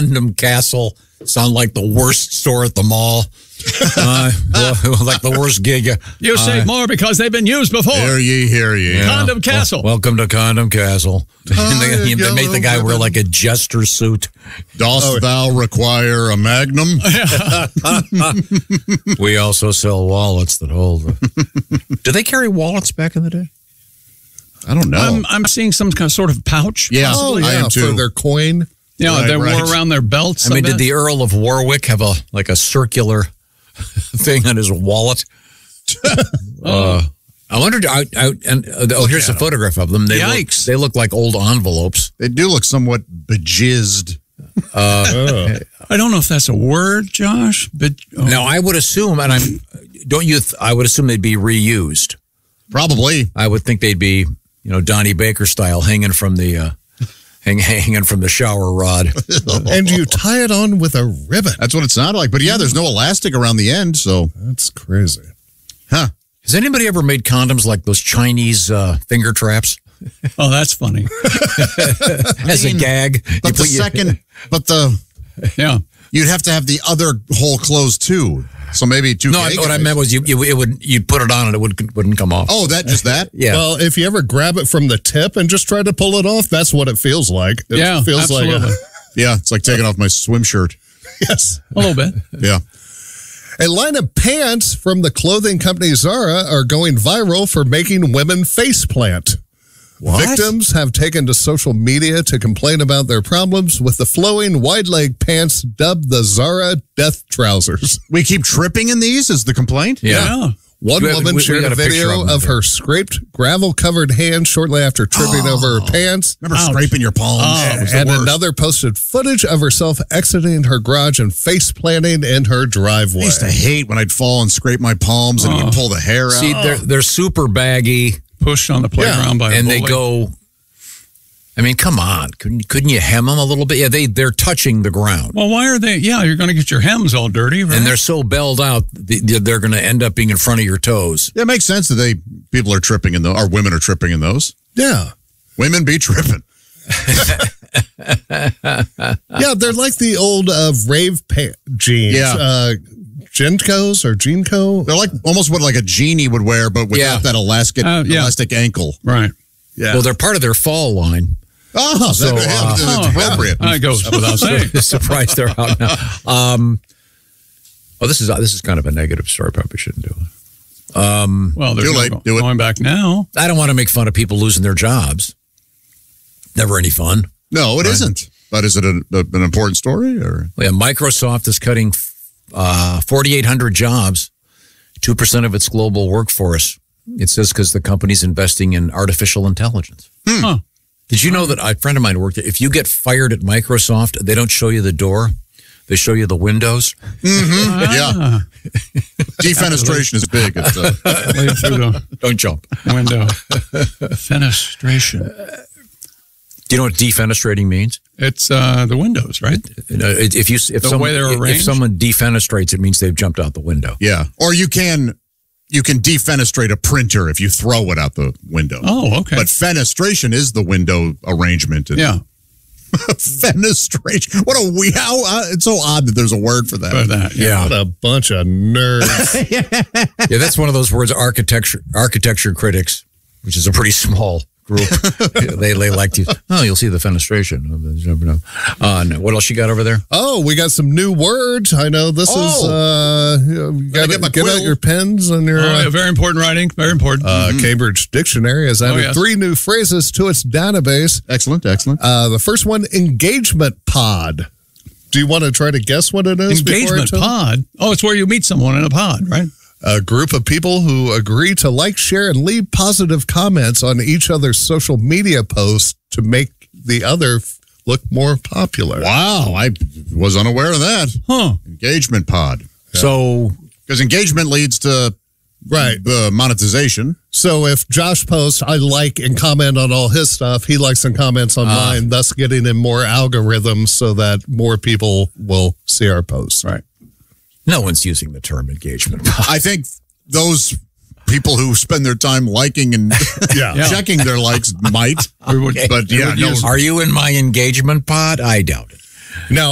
Condom Castle sound like the worst store at the mall. Like the worst gig. You save more because they've been used before. Hear ye, hear ye. Yeah. Condom Castle. Welcome to Condom Castle. They made the guy wear like a jester suit. Dost thou require a magnum? We also sell wallets that hold. Did they carry wallets back in the day? I don't know. I'm seeing some kind of sort of pouch. Yeah, possibly. I am too. For their coin. Yeah, they Right. wore around their belts. I mean, did the Earl of Warwick have a circular thing on his wallet? I wondered. Here's a photograph of them. Yikes. They look like old envelopes. They do look somewhat bejizzed. I don't know if that's a word, Josh. But Now, I would assume, and I would assume they'd be reused. Probably. I would think they'd be, Donnie Baker style, hanging from the shower rod. And you tie it on with a ribbon. That's what it sounded like. But yeah, there's no elastic around the end, so. That's crazy. Huh. Has anybody ever made condoms like those Chinese finger traps? oh, that's funny. As a gag? But Yeah. you'd have to have the other hole closed too. So maybe two. No, what I meant was you'd put it on and it wouldn't come off. Oh, just that? Yeah. Well, if you ever grab it from the tip and just try to pull it off, that's what it feels like. It feels absolutely. like Yeah, it's like taking off my swim shirt. yes. A little bit. Yeah. A line of pants from the clothing company Zara are going viral for making women faceplant. What? Victims have taken to social media to complain about their problems with the flowing wide-leg pants dubbed the Zara Death Trousers. We keep tripping in these is the complaint? Yeah. One woman we shared got a a picture video of them of her scraped, gravel-covered hand shortly after tripping over her pants. Remember Ouch. scraping your palms? Oh, It was the And worst. another posted footage of herself exiting her garage and face planting in her driveway. I used to hate when I'd fall and scrape my palms and you'd pull the hair out. See, they're super baggy, Pushed on the playground by a and they bully. go. I mean, come on, couldn't you hem them a little bit? Yeah, they're touching the ground, Well, why are they? Yeah, you're going to get your hems all dirty, right? and they're so belled out, they're going to end up being in front of your toes. Yeah, it makes sense that people are tripping in those, or women are tripping in those. Yeah. Women be tripping. Yeah, they're like the old rave jeans. Yeah. Genkos or Genco. They're like almost what like a genie would wear, but without that elastic ankle. right. Yeah. Well, they're part of their fall line. Oh, So, that's appropriate. That goes without saying. Surprised they're out now. This is kind of a negative story. Probably shouldn't do it. Well, there's Too late. Do it. going back now. I don't want to make fun of people losing their jobs. Never any fun. No, it isn't. But is it an important story? Or Yeah, Microsoft is cutting 4,800 jobs, 2% of its global workforce. It says because the company's investing in artificial intelligence. Huh. Did you know that a friend of mine worked there? If you get fired at Microsoft, they don't show you the door. They show you the windows. Yeah. Defenestration is big. It's, Leave through the Don't jump. window. Fenestration. Do you know what defenestrating means? It's the windows, right? If way they're arranged? someone defenestrates, it means they've jumped out the window. yeah. Or you can defenestrate a printer if you throw it out the window. Oh, okay. But fenestration is the window arrangement. yeah. Fenestration. What a it's so odd that there's a word for that. For that. Yeah. What a bunch of nerds. Yeah, that's one of those words, architecture critics, which is a pretty small group. they like to, you'll see the fenestration. No. What else you got over there? Oh, we got some new words. I know this is, you got to get out your pens and your Very important writing. Very important. Cambridge Dictionary has added yes. 3 new phrases to its database. Excellent. The first one, engagement pod. Do you want to try to guess what it is? Engagement pod. Oh, it's where you meet someone in a pod, right? A group of people who agree to like, share, and leave positive comments on each other's social media posts to make the other look more popular. Wow. I was unaware of that. Huh. Engagement pod. So, Because engagement leads to the monetization. So if Josh posts, I like and comment on all his stuff, he likes and comments on mine, thus getting in more algorithms so that more people will see our posts. Right. no one's using the term engagement. I think those people who spend their time liking and checking their likes might. We would, But yeah, no. Are you in my engagement pod? I doubt it. Now,